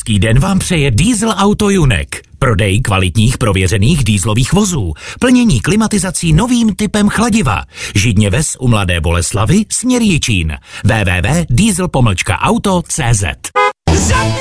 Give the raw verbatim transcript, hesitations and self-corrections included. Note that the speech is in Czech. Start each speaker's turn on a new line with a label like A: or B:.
A: Hezký den vám přeje Diesel Auto Junek. Prodej kvalitních prověřených dieselových vozů. Plnění klimatizací novým typem chladiva. Židně Ves u Mladé Boleslavi, směr Jičín. w w w tečka diesel pomlčka auto tečka cz